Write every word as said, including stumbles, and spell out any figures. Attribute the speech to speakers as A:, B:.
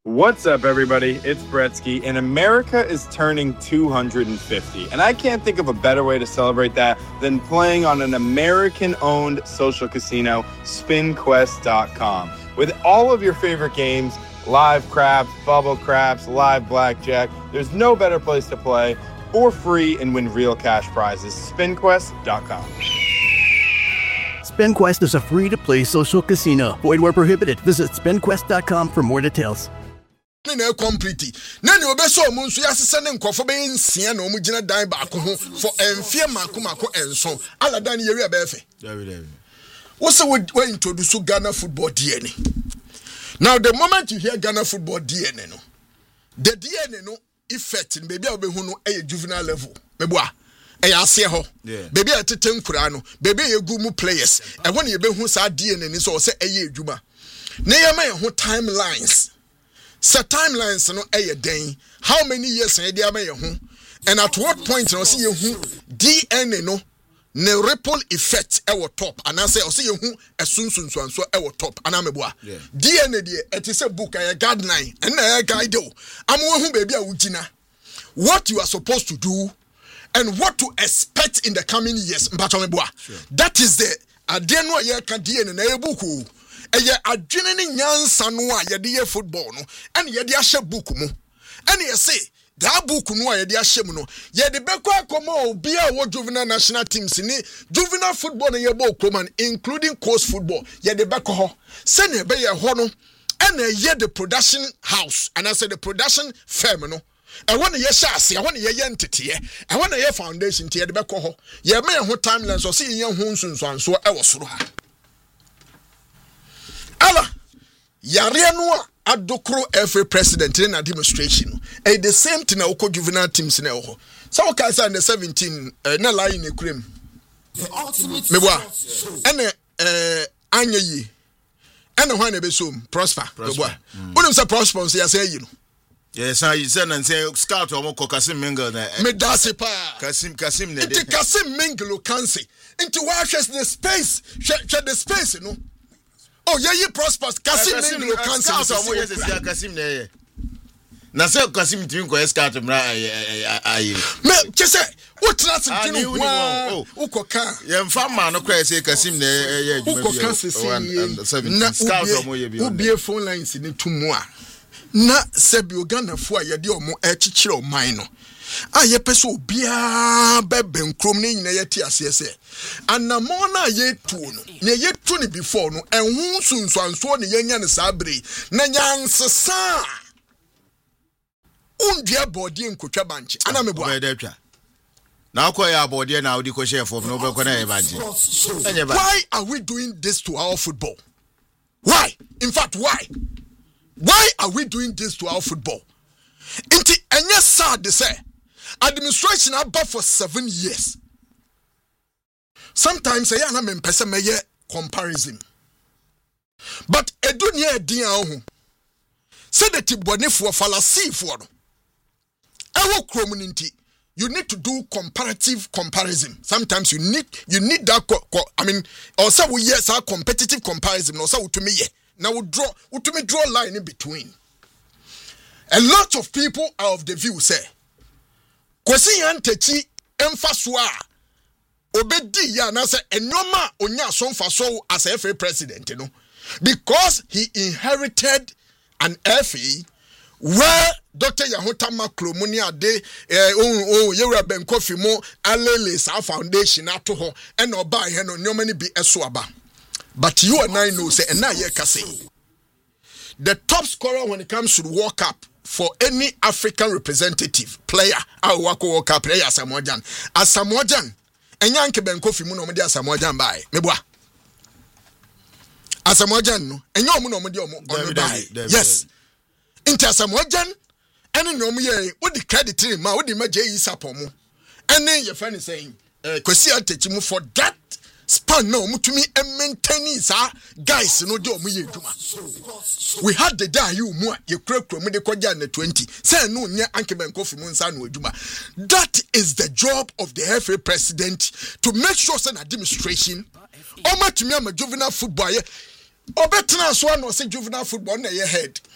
A: What's up, everybody? It's Bretsky, and America is turning two hundred fifty. And I can't think of a better way to celebrate that than playing on an American-owned social casino, spin quest dot com. With all of your favorite games, live craps, bubble craps, live blackjack, there's no better place to play for free and win real cash prizes. spin quest dot com.
B: SpinQuest is a free-to-play social casino. Void where prohibited. Visit spin quest dot com for more details.
C: Na complete na ne obeso omo nso yasese ne nkofo be nsia na omo gina dan ba ko ho for enfie mako mako enso aladan ye wi abefe David David wo se we introduce Ghana football D N A. Now the moment you hear Ghana football D N A no, the D N A no effect in baby obehu no e juvenile level meboa e ya ase ho baby atete nkura no baby ye gu mu players e ho ne ye behu sa D N A ni so se e ye adwuma ne ye ma ye ho timelines. So timelines no eh den how many years na dey am ho and at what point no see you D N A no ne ripple effect e wo top and I say o see you esunsunsuan so e wo top ana meboa D N A dey it is a book a guideline and na guide o am wo hu baby a wugina what you are supposed to do and what to expect in the coming years mpacho meboa that is the ade no ye ka D N A na e book o eye adwene ne nyansa no a ye de football no ene ye de ahye book mu ene ye say that book no a ye de ahye mu no ye de beko akoma obi a wo juvenile national teams ni juvenile football no ye bo okroman including coast football ye de beko ho se ne be ye ho no ene ye the production house and I say the production firm no e wona ye sha ase e wona ye ye ntete e wona ye foundation tie de beko ho ye me ho timeline so se ye ho nsunsuan so e wo soro ha ala yare no adokro every president in a demonstration eh the same thing na oko juvenile teams na ho so okay say under seventeen uh, na line e kurem meboa ene eh anya yi ene ho na be so prosper meboa unim say prosper say say yi no
D: yes I said and say scout o mo Kasim Mingle na
C: me dase pa
D: Kasim Kasim ne
C: de Kasim Mingle can say into where the space share the space no. Oh, yeah, you prosper. Kasim Mingle cancer.
D: Kasim, yes, Kasim, ne. Na say Kasim twin ko escort mra ayi.
C: Me, just say what that's you know. Ukoka.
D: Ye mfama no kwa say Kasim ne ye adwuma bi.
C: Ukoka say
D: na scout omo ye bi.
C: Ubie phone lines ni tumu a. Na se bi Ghana fo a ye de omo e chichire o man no. A ye pese obia bebe nkrom ne nyina ye ti ase ese anamo na ye tu no ne ye tu ni before no enhu sunsuanso ne ye nya ne sabre na nyansesa undua body nkotwa banche ana mebo
D: a na ko ya body na odi ko share form no be ko na e banche.
C: Why are we doing this to our football? Why? In fact, why? Why are we doing this to our football? Inti enye sad de say administration above for seven years. Sometimes I am a person may comparison. But a dunya dia ho. Say that bone for fallacy for no. Ewo community. You need to do comparative comparison. Sometimes you need you need that co- co- I mean also we yes our competitive comparison also to me ye. Now we draw we to me draw line in between. A lot of people are of the view say Kwesi yantechi emfaso a obedi ya na say enoma onya so mfaso as F A president no because he inherited an F A where Doctor Yahota Maklomuni ade eh oh oh Yewra Benkofi mo alele sa foundation ato ho e na oba he no nyoma ni bi eso aba. But you and I know say na ye ka say the top scorer when it comes to the World Cup for any African representative player, I work World Cup player Asamoah Gyan. Asamoah Gyan, enya nke Benkofi mu no mde Asamoah Gyan bai. Meboa. Asamoah Gyan no, enya omu no mde omu onu bai. Yes. Inti Asamoah Gyan, ene no mu ye, wo di credit ni ma, wo di ma J E support mu. Ene ye friend saying, eh Kwesi Yantechi mu for that span no mutumi maintain sa guys no de omu ye dwuma. We had the day you mu ye krakra mu de kwaja na twenty say no nya Anke Benkofi mu nsa no adwuma. That is the job of the F A president to make sure say administration o matumi am juvenile football ye obetena so na say juvenile football na ye head